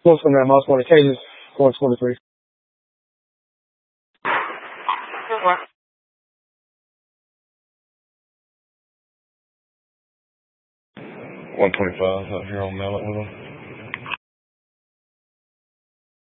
Close on that, Mouse 1 Cadence, 123. 125 out here on Mallet with him.